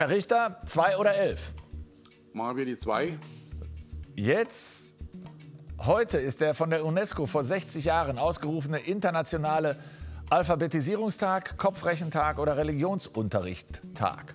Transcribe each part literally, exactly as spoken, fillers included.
Herr Richter, zwei oder elf? Machen wir die zwei. Jetzt, heute ist der von der UNESCO vor sechzig Jahren ausgerufene internationale Alphabetisierungstag, Kopfrechentag oder Religionsunterrichttag.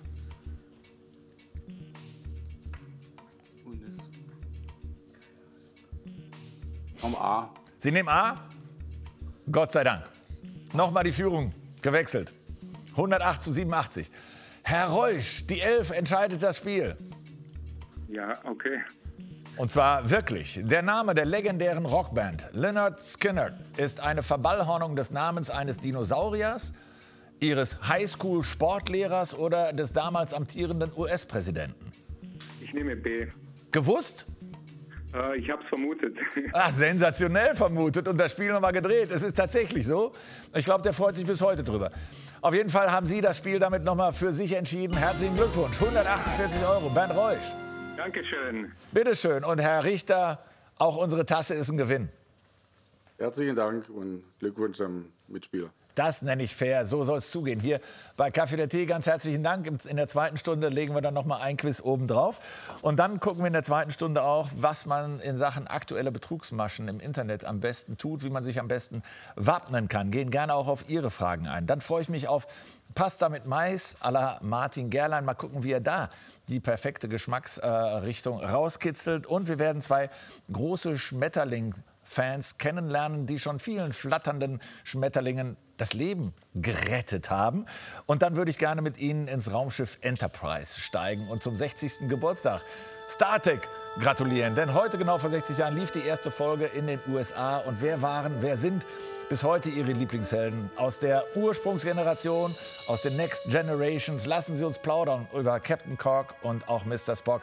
Am A. Sie nehmen A? Gott sei Dank. Nochmal die Führung gewechselt. hundertacht zu siebenundachtzig. Herr Reusch, die elf entscheidet das Spiel. Ja, okay. Und zwar wirklich. Der Name der legendären Rockband Lynyrd Skynyrd ist eine Verballhornung des Namens eines Dinosauriers, ihres Highschool-Sportlehrers oder des damals amtierenden U S-Präsidenten. Ich nehme B. Gewusst? Äh, ich habe es vermutet. Ach, sensationell vermutet und das Spiel nochmal gedreht. Es ist tatsächlich so. Ich glaube, der freut sich bis heute drüber. Auf jeden Fall haben Sie das Spiel damit nochmal für sich entschieden. Herzlichen Glückwunsch. hundertachtundvierzig Euro. Bernd Reusch. Dankeschön. Bitteschön. Und Herr Richter, auch unsere Tasse ist ein Gewinn. Herzlichen Dank und Glückwunsch am Mitspieler. Das nenne ich fair, so soll es zugehen. Hier bei Kaffee der Tee, ganz herzlichen Dank. In der zweiten Stunde legen wir dann noch mal ein Quiz oben drauf. Und dann gucken wir in der zweiten Stunde auch, was man in Sachen aktuelle Betrugsmaschen im Internet am besten tut, wie man sich am besten wappnen kann. Gehen gerne auch auf Ihre Fragen ein. Dann freue ich mich auf Pasta mit Mais à la Martin Gerlein. Mal gucken, wie er da die perfekte Geschmacksrichtung rauskitzelt. Und wir werden zwei große Schmetterling-Fans kennenlernen, die schon vielen flatternden Schmetterlingen das Leben gerettet haben. Und dann würde ich gerne mit Ihnen ins Raumschiff Enterprise steigen und zum sechzigsten Geburtstag Star Trek gratulieren. Denn heute, genau vor sechzig Jahren, lief die erste Folge in den U S A. Und wer waren, wer sind bis heute Ihre Lieblingshelden aus der Ursprungsgeneration, aus den Next Generations? Lassen Sie uns plaudern über Captain Kirk und auch Mister Spock.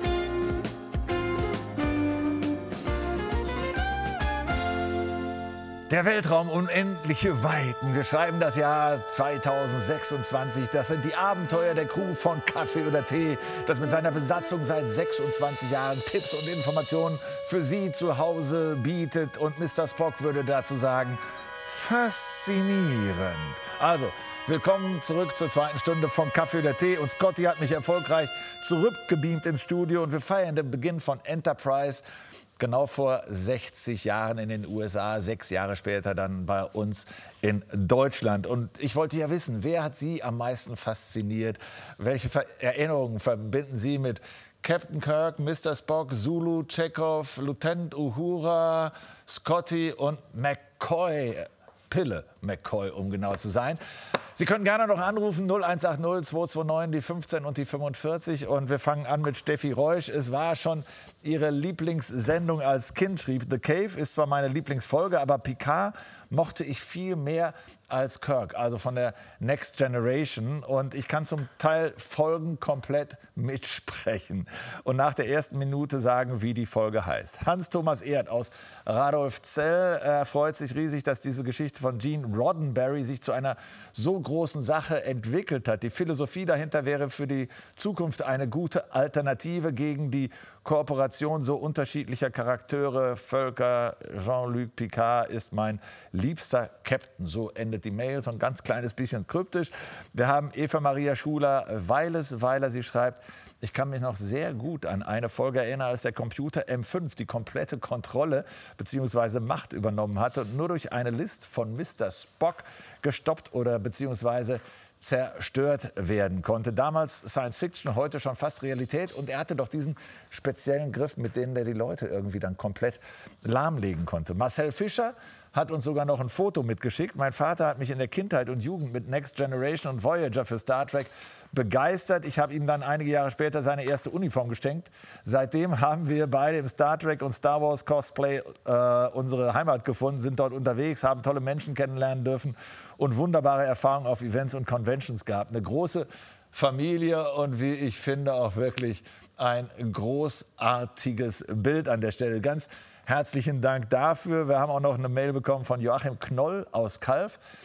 Der Weltraum, unendliche Weiten. Wir schreiben das Jahr zweitausendsechsundzwanzig. Das sind die Abenteuer der Crew von Kaffee oder Tee, das mit seiner Besatzung seit sechsundzwanzig Jahren Tipps und Informationen für Sie zu Hause bietet. Und Mister Spock würde dazu sagen, faszinierend. Also, willkommen zurück zur zweiten Stunde von Kaffee oder Tee. Und Scotty hat mich erfolgreich zurückgebeamt ins Studio. Und wir feiern den Beginn von Enterprise. Genau vor sechzig Jahren in den U S A, sechs Jahre später dann bei uns in Deutschland. Und ich wollte ja wissen, wer hat Sie am meisten fasziniert? Welche Ver- Erinnerungen verbinden Sie mit Captain Kirk, Mister Spock, Zulu, Chekhov, Lieutenant Uhura, Scotty und McCoy? Pille McCoy, um genau zu sein. Sie können gerne noch anrufen, null eins acht null zwei zwei neun, die fünfzehn und die fünfundvierzig. Und wir fangen an mit Steffi Reusch. Es war schon Ihre Lieblingssendung als Kind, schrieb The Cave, ist zwar meine Lieblingsfolge, aber Picard mochte ich viel mehr als Kirk, also von der Next Generation. Und ich kann zum Teil Folgen komplett mitsprechen und nach der ersten Minute sagen, wie die Folge heißt. Hans-Thomas Erd aus Radolfzell äh, freut sich riesig, dass diese Geschichte von Gene Roddenberry sich zu einer so großen Sache entwickelt hat. Die Philosophie dahinter wäre für die Zukunft eine gute Alternative gegen die Kooperation so unterschiedlicher Charaktere. Völker, Jean-Luc Picard ist mein liebster Captain. So endet die Mail, so ein ganz kleines bisschen kryptisch. Wir haben Eva Maria Schuler-Weiles-Weiler, sie schreibt, ich kann mich noch sehr gut an eine Folge erinnern, als der Computer M fünf die komplette Kontrolle bzw. Macht übernommen hatte und nur durch eine List von Mister Spock gestoppt oder bzw. zerstört werden konnte. Damals Science Fiction, heute schon fast Realität. Und er hatte doch diesen speziellen Griff, mit dem er die Leute irgendwie dann komplett lahmlegen konnte. Marcel Fischer hat uns sogar noch ein Foto mitgeschickt. Mein Vater hat mich in der Kindheit und Jugend mit Next Generation und Voyager für Star Trek begeistert. Ich habe ihm dann einige Jahre später seine erste Uniform geschenkt. Seitdem haben wir beide im Star Trek und Star Wars Cosplay äh, unsere Heimat gefunden, sind dort unterwegs, haben tolle Menschen kennenlernen dürfen und wunderbare Erfahrungen auf Events und Conventions gehabt. Eine große Familie und wie ich finde auch wirklich ein großartiges Bild an der Stelle. Ganz herzlichen Dank dafür. Wir haben auch noch eine Mail bekommen von Joachim Knoll aus Calw.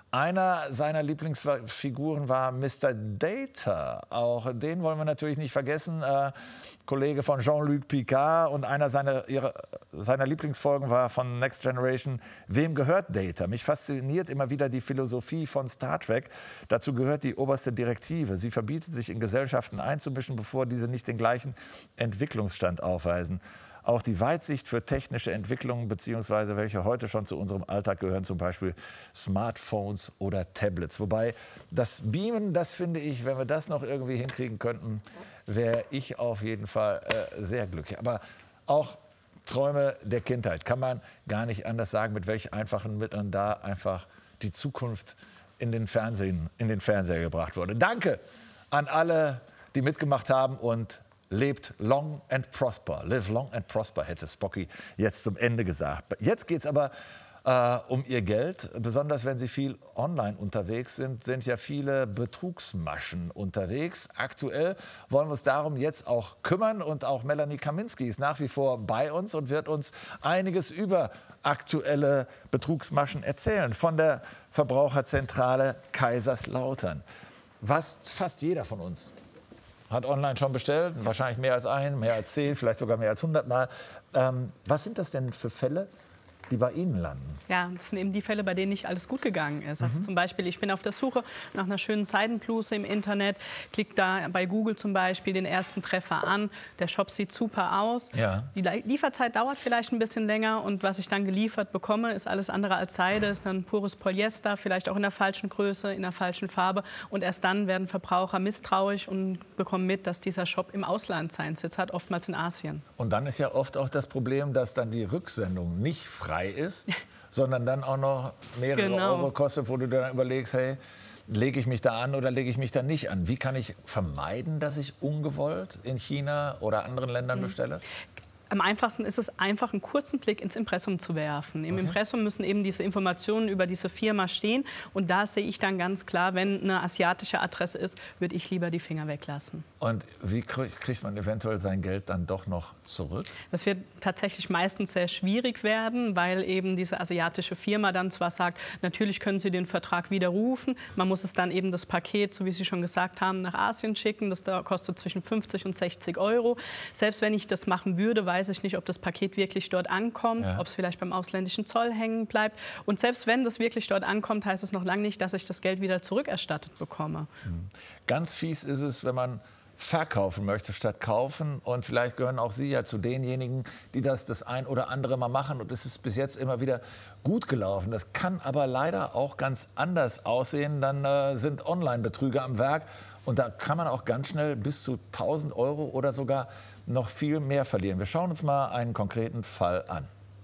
Einer seiner Lieblingsfiguren war Mister Data. Auch den wollen wir natürlich nicht vergessen. Äh, Kollege von Jean-Luc Picard. Und einer seiner, ihrer, seiner Lieblingsfolgen war von Next Generation. Wem gehört Data? Mich fasziniert immer wieder die Philosophie von Star Trek. Dazu gehört die oberste Direktive. Sie verbietet sich in Gesellschaften einzumischen, bevor diese nicht den gleichen Entwicklungsstand aufweisen. Auch die Weitsicht für technische Entwicklungen, beziehungsweise welche heute schon zu unserem Alltag gehören, zum Beispiel Smartphones oder Tablets. Wobei das Beamen, das finde ich, wenn wir das noch irgendwie hinkriegen könnten, wäre ich auf jeden Fall äh, sehr glücklich. Aber auch Träume der Kindheit kann man gar nicht anders sagen, mit welch einfachen Mitteln da einfach die Zukunft in den Fernsehen, in den Fernseher gebracht wurde. Danke an alle, die mitgemacht haben und lebt long and prosper. Live long and prosper, hätte Spocky jetzt zum Ende gesagt. Jetzt geht es aber äh, um ihr Geld. Besonders wenn Sie viel online unterwegs sind, sind ja viele Betrugsmaschen unterwegs. Aktuell wollen wir uns darum jetzt auch kümmern. Und auch Melanie Kaminski ist nach wie vor bei uns und wird uns einiges über aktuelle Betrugsmaschen erzählen. Von der Verbraucherzentrale Kaiserslautern. Was fast jeder von uns hat online schon bestellt, wahrscheinlich mehr als ein, mehr als zehn, vielleicht sogar mehr als hundert Mal. Ähm, was sind das denn für Fälle, die bei Ihnen landen? Ja, das sind eben die Fälle, bei denen nicht alles gut gegangen ist. Also mhm. zum Beispiel, ich bin auf der Suche nach einer schönen Seidenbluse im Internet, klicke da bei Google zum Beispiel den ersten Treffer an. Der Shop sieht super aus. Ja. Die Lieferzeit dauert vielleicht ein bisschen länger und was ich dann geliefert bekomme, ist alles andere als Seide, ist dann pures Polyester, vielleicht auch in der falschen Größe, in der falschen Farbe. Und erst dann werden Verbraucher misstrauisch und bekommen mit, dass dieser Shop im Ausland seinen Sitz hat, oftmals in Asien. Und dann ist ja oft auch das Problem, dass dann die Rücksendung nicht frei ist, sondern dann auch noch mehrere genau. Euro kostet, wo du dann überlegst, hey, lege ich mich da an oder lege ich mich da nicht an? Wie kann ich vermeiden, dass ich ungewollt in China oder anderen Ländern bestelle? Am einfachsten ist es einfach, einen kurzen Blick ins Impressum zu werfen. Im okay. Impressum müssen eben diese Informationen über diese Firma stehen. Und da sehe ich dann ganz klar, wenn eine asiatische Adresse ist, würde ich lieber die Finger weglassen. Und wie kriegt man eventuell sein Geld dann doch noch zurück? Das wird tatsächlich meistens sehr schwierig werden, weil eben diese asiatische Firma dann zwar sagt, natürlich können Sie den Vertrag widerrufen. Man muss es dann eben das Paket, so wie Sie schon gesagt haben, nach Asien schicken. Das kostet zwischen fünfzig und sechzig Euro. Selbst wenn ich das machen würde, weiß ich nicht, ob das Paket wirklich dort ankommt, ja. ob es vielleicht beim ausländischen Zoll hängen bleibt. Und selbst wenn das wirklich dort ankommt, heißt es noch lange nicht, dass ich das Geld wieder zurückerstattet bekomme. Ganz fies ist es, wenn man verkaufen möchte statt kaufen. Und vielleicht gehören auch Sie ja zu denjenigen, die das das ein oder andere Mal machen. Und es ist bis jetzt immer wieder gut gelaufen. Das kann aber leider auch ganz anders aussehen. Dann äh, sind Online-Betrüger am Werk. Und da kann man auch ganz schnell bis zu tausend Euro oder sogar noch viel mehr verlieren. Wir schauen uns mal einen konkreten Fall an.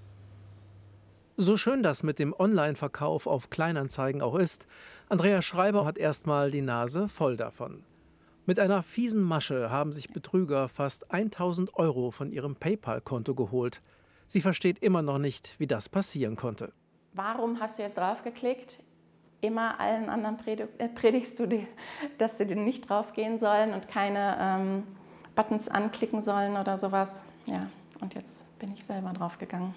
So schön das mit dem Online-Verkauf auf Kleinanzeigen auch ist, Andrea Schreiber hat erst mal die Nase voll davon. Mit einer fiesen Masche haben sich Betrüger fast tausend Euro von ihrem PayPal-Konto geholt. Sie versteht immer noch nicht, wie das passieren konnte. Warum hast du jetzt draufgeklickt? Immer allen anderen predigst du, die, dass sie nicht draufgehen sollen und keine ähm, Buttons anklicken sollen oder sowas. Ja, und jetzt bin ich selber draufgegangen.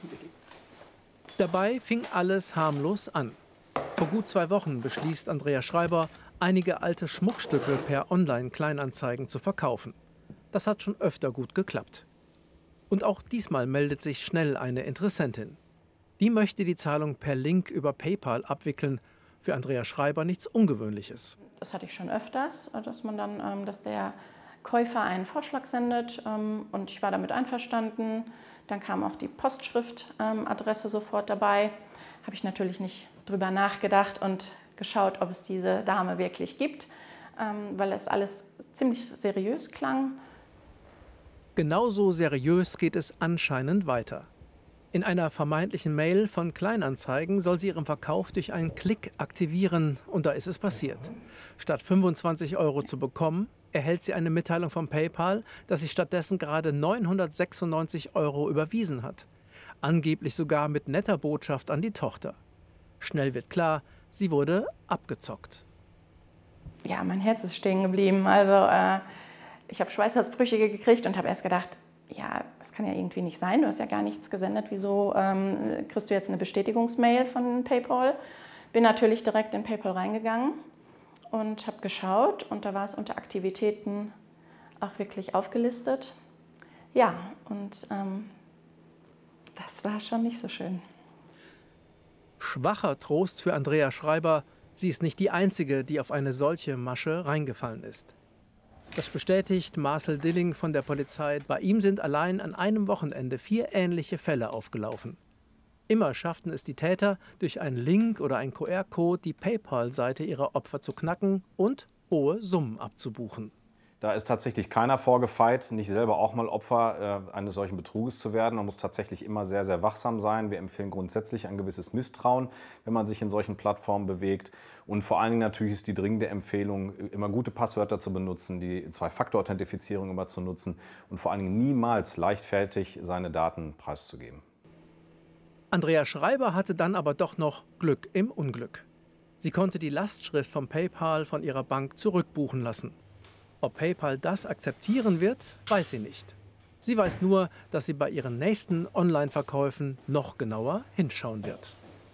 Dabei fing alles harmlos an. Vor gut zwei Wochen beschließt Andrea Schreiber, einige alte Schmuckstücke per Online-Kleinanzeigen zu verkaufen. Das hat schon öfter gut geklappt. Und auch diesmal meldet sich schnell eine Interessentin. Die möchte die Zahlung per Link über PayPal abwickeln. Für Andrea Schreiber nichts Ungewöhnliches. Das hatte ich schon öfters, dass man dann, dass der Käufer einen Vorschlag sendet ähm, und ich war damit einverstanden. Dann kam auch die Postschriftadresse ähm, sofort dabei. Habe ich natürlich nicht drüber nachgedacht und geschaut, ob es diese Dame wirklich gibt, ähm, weil es alles ziemlich seriös klang. Genauso seriös geht es anscheinend weiter. In einer vermeintlichen Mail von Kleinanzeigen soll sie ihren Verkauf durch einen Klick aktivieren und da ist es passiert. Statt fünfundzwanzig Euro zu bekommen, erhält sie eine Mitteilung von PayPal, dass sie stattdessen gerade neunhundertsechsundneunzig Euro überwiesen hat. Angeblich sogar mit netter Botschaft an die Tochter. Schnell wird klar, sie wurde abgezockt. Ja, mein Herz ist stehen geblieben. Also äh, ich habe Schweißausbrüche gekriegt und habe erst gedacht, ja, das kann ja irgendwie nicht sein. Du hast ja gar nichts gesendet. Wieso ähm, kriegst du jetzt eine Bestätigungsmail von PayPal? Bin natürlich direkt in PayPal reingegangen und habe geschaut und da war es unter Aktivitäten auch wirklich aufgelistet. Ja, und ähm, das war schon nicht so schön. Schwacher Trost für Andrea Schreiber. Sie ist nicht die Einzige, die auf eine solche Masche reingefallen ist. Das bestätigt Marcel Dilling von der Polizei. Bei ihm sind allein an einem Wochenende vier ähnliche Fälle aufgelaufen. Immer schafften es die Täter, durch einen Link oder einen Q R-Code die PayPal-Seite ihrer Opfer zu knacken und hohe Summen abzubuchen. Da ist tatsächlich keiner vorgefeit, nicht selber auch mal Opfer äh, eines solchen Betruges zu werden. Man muss tatsächlich immer sehr, sehr wachsam sein. Wir empfehlen grundsätzlich ein gewisses Misstrauen, wenn man sich in solchen Plattformen bewegt. Und vor allen Dingen natürlich ist die dringende Empfehlung, immer gute Passwörter zu benutzen, die Zwei-Faktor-Authentifizierung immer zu nutzen und vor allen Dingen niemals leichtfertig seine Daten preiszugeben. Andrea Schreiber hatte dann aber doch noch Glück im Unglück. Sie konnte die Lastschrift von PayPal von ihrer Bank zurückbuchen lassen. Ob PayPal das akzeptieren wird, weiß sie nicht. Sie weiß nur, dass sie bei ihren nächsten Online-Verkäufen noch genauer hinschauen wird.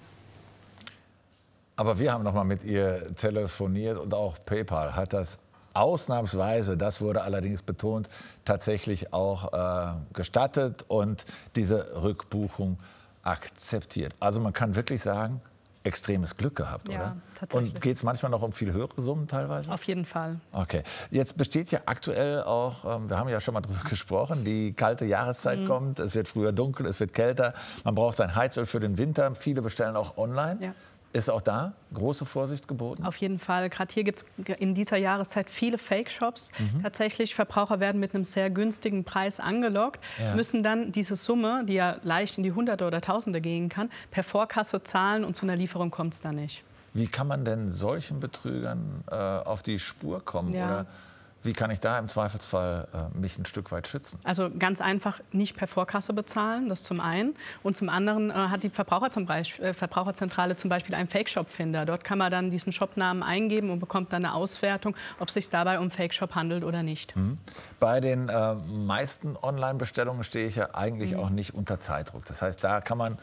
Aber wir haben noch mal mit ihr telefoniert und auch PayPal hat das ausnahmsweise, das wurde allerdings betont, tatsächlich auch äh, gestattet und diese Rückbuchung akzeptiert. Also man kann wirklich sagen, extremes Glück gehabt, ja, oder? Tatsächlich. Und geht es manchmal noch um viel höhere Summen teilweise? Auf jeden Fall. Okay. Jetzt besteht ja aktuell auch, ähm, wir haben ja schon mal drüber gesprochen, die kalte Jahreszeit mhm. kommt, es wird früher dunkel, es wird kälter, man braucht sein Heizöl für den Winter, viele bestellen auch online. Ja. Ist auch da große Vorsicht geboten? Auf jeden Fall. Gerade hier gibt es in dieser Jahreszeit viele Fake-Shops. Mhm. Tatsächlich, Verbraucher werden mit einem sehr günstigen Preis angelockt, ja. müssen dann diese Summe, die ja leicht in die Hunderte oder Tausende gehen kann, per Vorkasse zahlen und zu einer Lieferung kommt es dann nicht. Wie kann man denn solchen Betrügern äh, auf die Spur kommen? Ja. Oder wie kann ich da im Zweifelsfall äh, mich ein Stück weit schützen? Also ganz einfach nicht per Vorkasse bezahlen, das zum einen. Und zum anderen äh, hat die Verbraucher zum Beispiel, äh, Verbraucherzentrale zum Beispiel einen Fake-Shop-Finder. Dort kann man dann diesen Shopnamen eingeben und bekommt dann eine Auswertung, ob es sich dabei um Fake-Shop handelt oder nicht. Mhm. Bei den äh, meisten Online-Bestellungen stehe ich ja eigentlich mhm. auch nicht unter Zeitdruck. Das heißt, da kann man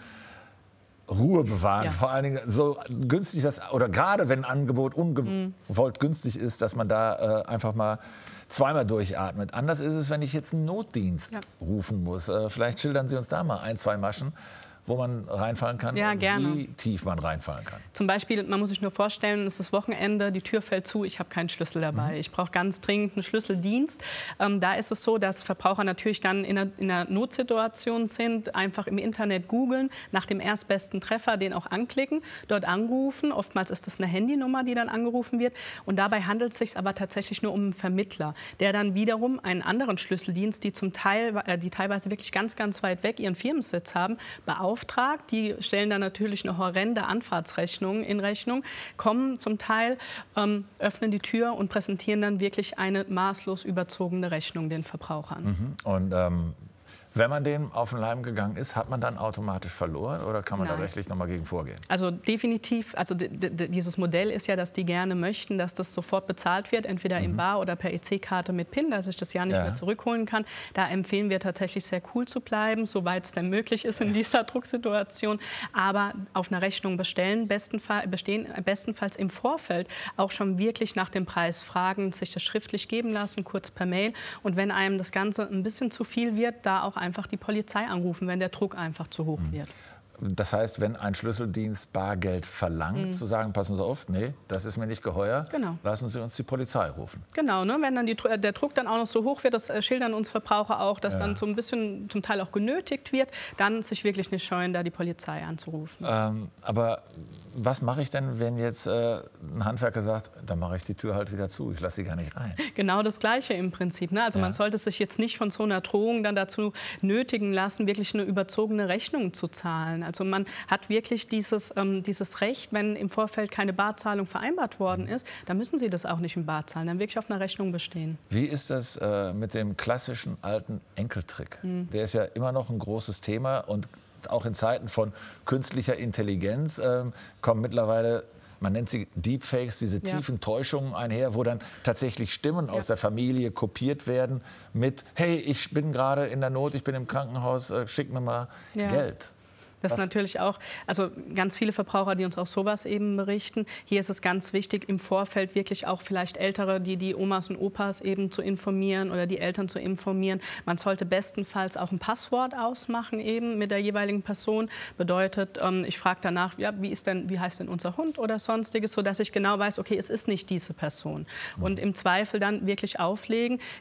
Ruhe bewahren, ja. vor allen Dingen so günstig das, oder gerade wenn ein Angebot ungewollt mhm. günstig ist, dass man da äh, einfach mal zweimal durchatmet. Anders ist es, wenn ich jetzt einen Notdienst ja. rufen muss. Äh, vielleicht schildern Sie uns da mal ein, zwei Maschen, wo man reinfallen kann, ja, und gerne. wie tief man reinfallen kann. Zum Beispiel, man muss sich nur vorstellen, es ist Wochenende, die Tür fällt zu, ich habe keinen Schlüssel dabei. Mhm. Ich brauche ganz dringend einen Schlüsseldienst. Ähm, da ist es so, dass Verbraucher natürlich dann in einer, in einer Notsituation sind, einfach im Internet googeln, nach dem erstbesten Treffer den auch anklicken, dort anrufen. Oftmals ist das eine Handynummer, die dann angerufen wird. Und dabei handelt es sich aber tatsächlich nur um einen Vermittler, der dann wiederum einen anderen Schlüsseldienst, die zum Teil, äh, die teilweise wirklich ganz, ganz weit weg ihren Firmensitz haben, beauftragt. Die stellen dann natürlich eine horrende Anfahrtsrechnung in Rechnung, kommen zum Teil, ähm, öffnen die Tür und präsentieren dann wirklich eine maßlos überzogene Rechnung den Verbrauchern. Mhm. Und ähm, wenn man dem auf den Leim gegangen ist, hat man dann automatisch verloren oder kann man Nein. da rechtlich noch mal gegen vorgehen? Also definitiv, also dieses Modell ist ja, dass die gerne möchten, dass das sofort bezahlt wird, entweder mhm. im Bar oder per E C-Karte mit PIN, dass ich das ja nicht ja. mehr zurückholen kann. Da empfehlen wir tatsächlich sehr cool zu bleiben, soweit es denn möglich ist in dieser Drucksituation. Aber auf einer Rechnung bestellen, bestenfalls, bestehen, bestenfalls im Vorfeld auch schon wirklich nach dem Preis fragen, sich das schriftlich geben lassen, kurz per Mail. Und wenn einem das Ganze ein bisschen zu viel wird, da auch einfach die Polizei anrufen, wenn der Druck einfach zu hoch wird. Das heißt, wenn ein Schlüsseldienst Bargeld verlangt, mhm. zu sagen, passen Sie auf, nee, das ist mir nicht geheuer, genau. lassen Sie uns die Polizei rufen. Genau, ne? Wenn dann die, der Druck dann auch noch so hoch wird, das schildern uns Verbraucher auch, dass ja. dann so ein bisschen zum Teil auch genötigt wird, dann sich wirklich nicht scheuen, da die Polizei anzurufen. Ähm, aber was mache ich denn, wenn jetzt äh, ein Handwerker sagt, dann mache ich die Tür halt wieder zu, ich lasse sie gar nicht rein? Genau das Gleiche im Prinzip. Ne? Also ja. man sollte sich jetzt nicht von so einer Drohung dann dazu nötigen lassen, wirklich eine überzogene Rechnung zu zahlen. Also man hat wirklich dieses, ähm, dieses Recht, wenn im Vorfeld keine Barzahlung vereinbart worden ist, dann müssen Sie das auch nicht im Bar zahlen, dann wirklich auf einer Rechnung bestehen. Wie ist das äh, mit dem klassischen alten Enkeltrick? Mhm. Der ist ja immer noch ein großes Thema und auch in Zeiten von künstlicher Intelligenz äh, kommen mittlerweile, man nennt sie Deepfakes, diese ja. tiefen Täuschungen einher, wo dann tatsächlich Stimmen ja. aus der Familie kopiert werden mit, hey, ich bin gerade in der Not, ich bin im Krankenhaus, äh, schick mir mal ja. Geld. Das ist natürlich auch, also ganz viele Verbraucher, die uns auch sowas eben berichten. Hier ist es ganz wichtig, im Vorfeld wirklich auch vielleicht Ältere, die die Omas und Opas eben zu informieren oder die Eltern zu informieren. Man sollte bestenfalls auch ein Passwort ausmachen eben mit der jeweiligen Person. Bedeutet, ähm, ich frage danach, ja, wie ist denn, wie heißt denn unser Hund oder sonstiges, sodass ich genau weiß, okay, es ist nicht diese Person. Und im Zweifel dann wirklich auflegen.